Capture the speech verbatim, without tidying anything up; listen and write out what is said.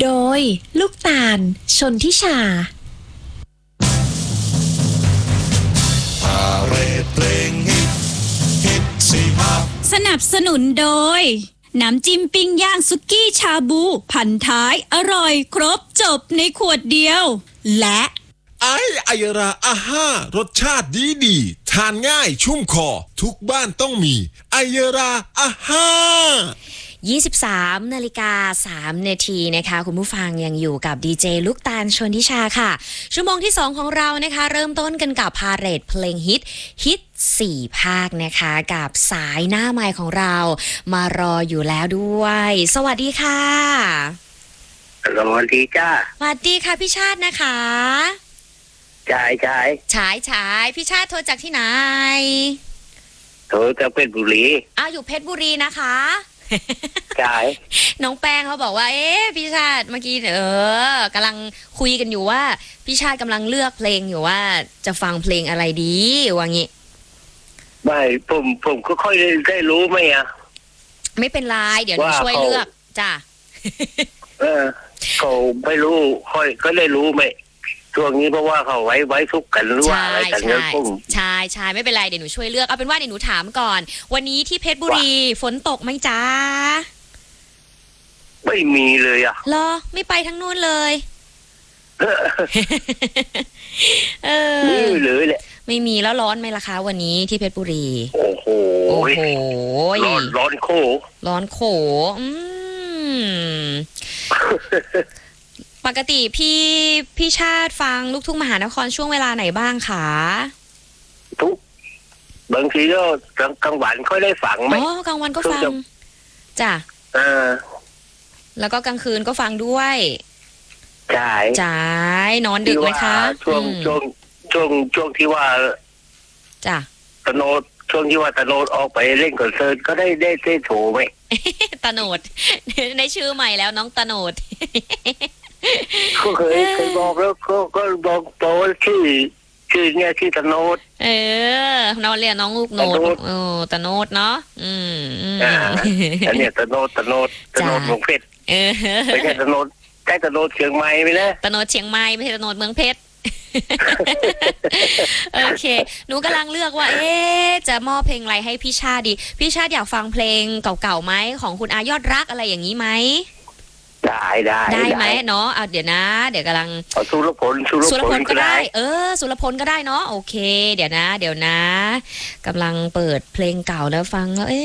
โดยลูกตาลชนทิชาสนับสนุนโดยน้ำจิ้มปิ้งย่างสุกี้ชาบูพันท้ายอร่อยครบจบในขวดเดียวและไอไอยราอาห้ารสชาติดีดีทานง่ายชุ่มคอทุกบ้านต้องมีไอยราอาห้ายี่สิบสามนาฬิกาสามนาทีนะคะคุณผู้ฟังยังอยู่กับดีเจลูกตาลชนทิชาค่ะชั่วโมงที่สองของเรานะคะเริ่มต้นกันกับพาเหรดเพลงฮิตฮิตสี่ภาคนะคะกับสายหน้าไมค์ของเรามารออยู่แล้วด้วยสวัสดีค่ะสวัสดีจ้าสวัสดีค่ะพี่ชาตินะคะชายชายชายชายพี่ชาติโทรจากที่ไหนโทรจากเพชรบุรีอ้าวอยู่เพชรบุรีนะคะใช่น้องแป้งเขาบอกว่าเอ๊ะพี่ชาติเมื่อกี้เออกำลังคุยกันอยู่ว่าพี่ชาติกำลังเลือกเพลงอยู่ว่าจะฟังเพลงอะไรดีว่างี้ไม่ผมผมก็ค่อยได้รู้ไหมอ่ะไม่เป็นไรเดี๋ยวหนูช่วยเลือกจ้ะเออเขาไม่รู้ค่อยก็ได้รู้ไหมช่วงนี้เพราะว่าเขาไว้ไว้ทุกกันหรือว่าอะไรกันเนี่ยผมใช่ใช่ไม่เป็นไรเดี๋ยวหนูช่วยเลือกเอาเป็นว่าเดี๋ยวหนูถามก่อนวันนี้ที่เพชรบุรีฝนตกไหมจ้าไม่มีเลยอ่ะเหรอไม่ไปทั้งนู้นเลยเออไม่เลยแหละไม่มีแล้วร้อนไหมล่ะคะวันนี้ที่เพชรบุรีโอ้โหโอ้โหร้อนร้อนโคร้อนโขอืมปกติพี่พี่ชาติฟังลูกทุ่งมหานครช่วงเวลาไหนบ้างคะทุกบางทีก็กลางวันค่อยได้ฟังไหมอ๋อกลางวันก็ฟังจ้ะเออแล้วก็กลางคืนก็ฟังด้วยใช่จ่ายนอนดึกไหมคะช่วงช่วงช่วงช่วงที่ว่าจ้ะตโนดช่วงที่ว่าตโนดออกไปเล่นคอนเสิร์ตก็ได้ได้ได้โถไหมตโนดในชื่อใหม่แล้วน้องตโนดก็เคยเคยบอกแล้วก็ก็บอกตัวชื่อชื่อเนี่ยชื่อตโนดเออนอนเรียนน้องลูกโนดโอ้ตโนดเนาะอืมอ่าอันนี้ตโนดตโนดตโนดเมืองเพชรเออไม่ใช่ตโนดใช่ตโนดเชียงใหม่ไหมนะตโนดเชียงใหม่ไม่ใช่ตโนดเมืองเพชรโอเคหนูกำลังเลือกว่าเอ๊ะจะมอบเพลงอะไรให้พี่ชาติดีพี่ชาติอยากฟังเพลงเก่าๆไหมของคุณอายอดรักอะไรอย่างนี้ไหมได้ได้ได้ไหมเนาะเอาเดี๋ยวนะเดี๋ยวกำลังสุรพลสุรพลก็ได้เออสุรพลก็ได้เนาะโอเคเดี๋ยวนะเดี๋ยวนะกำลังเปิดเพลงเก่าแล้วฟังแล้วเอ๊ะ